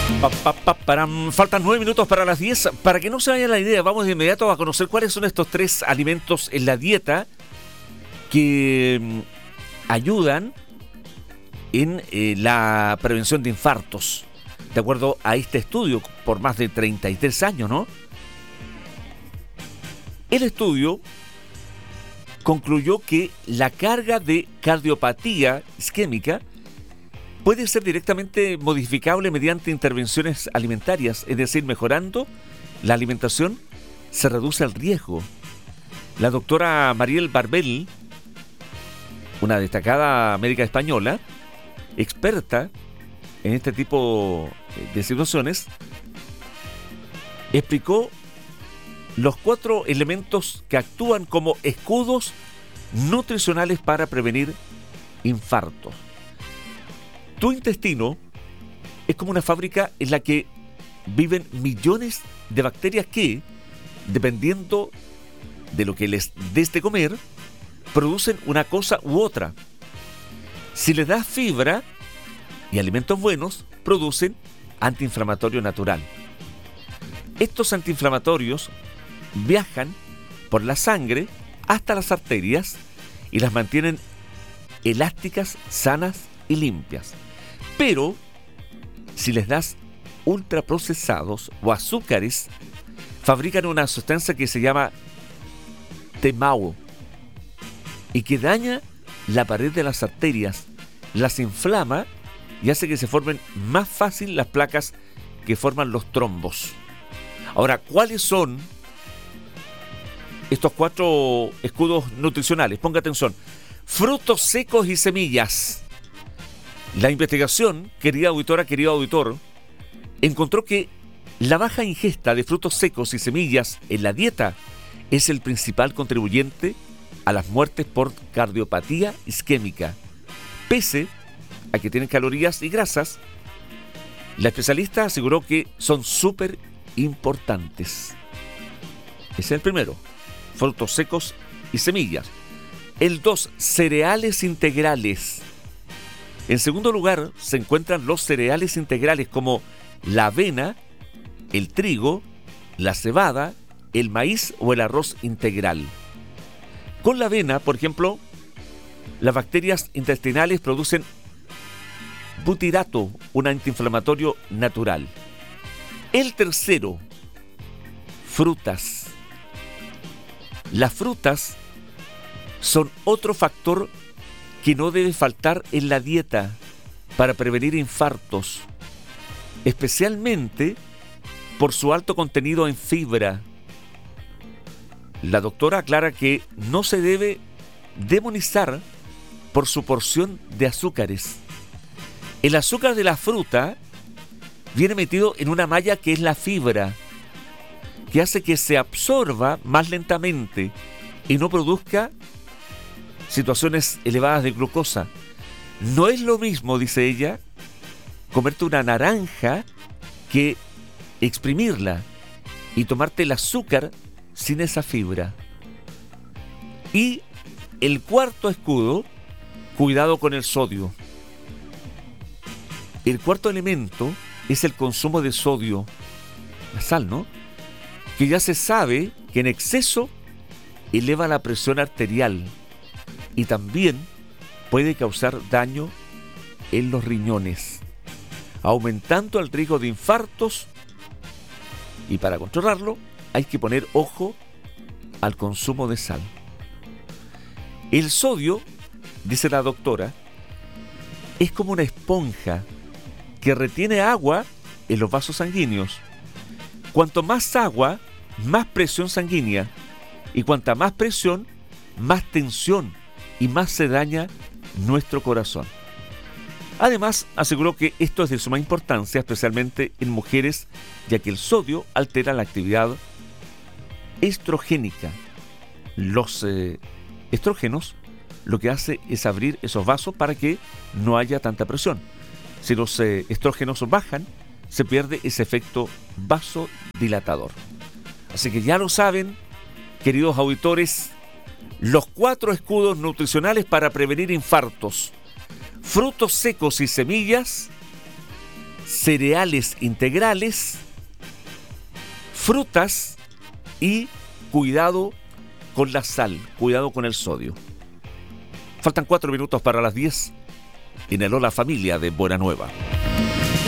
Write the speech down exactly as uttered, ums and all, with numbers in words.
Pa, pa, pa, param. Faltan nueve minutos para las diez. Para que no se vaya la idea, vamos de inmediato a conocer cuáles son estos tres alimentos en la dieta que mm, ayudan en eh, la prevención de infartos. De acuerdo a este estudio, por más de treinta y tres años, ¿no? El estudio concluyó que la carga de cardiopatía isquémica puede ser directamente modificable mediante intervenciones alimentarias, es decir, mejorando la alimentación se reduce el riesgo. La doctora Mariel Barbel, una destacada médica española, experta en este tipo de situaciones, explicó los cuatro elementos que actúan como escudos nutricionales para prevenir infartos. Tu intestino es como una fábrica en la que viven millones de bacterias que, dependiendo de lo que les des de comer, producen una cosa u otra. Si les das fibra y alimentos buenos, producen antiinflamatorio natural. Estos antiinflamatorios viajan por la sangre hasta las arterias y las mantienen elásticas, sanas y limpias. Pero si les das ultraprocesados o azúcares, fabrican una sustancia que se llama T M A O y que daña la pared de las arterias, las inflama y hace que se formen más fácil las placas que forman los trombos. Ahora, ¿cuáles son estos cuatro escudos nutricionales? Ponga atención. Frutos secos y semillas. La investigación, querida auditora, querido auditor, encontró que la baja ingesta de frutos secos y semillas en la dieta es el principal contribuyente a las muertes por cardiopatía isquémica. Pese a que tienen calorías y grasas, la especialista aseguró que son súper importantes. Ese es el primero, frutos secos y semillas. El dos, cereales integrales. En segundo lugar, se encuentran los cereales integrales como la avena, el trigo, la cebada, el maíz o el arroz integral. Con la avena, por ejemplo, las bacterias intestinales producen butirato, un antiinflamatorio natural. El tercero, frutas. Las frutas son otro factor que no debe faltar en la dieta para prevenir infartos, especialmente por su alto contenido en fibra. La doctora aclara que no se debe demonizar por su porción de azúcares. El azúcar de la fruta viene metido en una malla que es la fibra, que hace que se absorba más lentamente y no produzca situaciones elevadas de glucosa. No es lo mismo, dice ella, comerte una naranja que exprimirla y tomarte el azúcar sin esa fibra. Y el cuarto escudo, cuidado con el sodio. El cuarto elemento es el consumo de sodio, la sal, ¿no? Que ya se sabe que en exceso eleva la presión arterial y también puede causar daño en los riñones, aumentando el riesgo de infartos. Y para controlarlo hay que poner ojo al consumo de sal. El sodio, dice la doctora, es como una esponja que retiene agua en los vasos sanguíneos. Cuanto más agua, más presión sanguínea, y cuanta más presión, más tensión y más se daña nuestro corazón. Además, aseguró que esto es de suma importancia, especialmente en mujeres, ya que el sodio altera la actividad estrogénica. Los eh, estrógenos lo que hace es abrir esos vasos para que no haya tanta presión. Si los eh, estrógenos bajan, se pierde ese efecto vasodilatador. Así que ya lo saben, queridos auditores, los cuatro escudos nutricionales para prevenir infartos: frutos secos y semillas, cereales integrales, frutas y cuidado con la sal, cuidado con el sodio. Faltan cuatro minutos para las diez en el Hola Familia de Buena Nueva.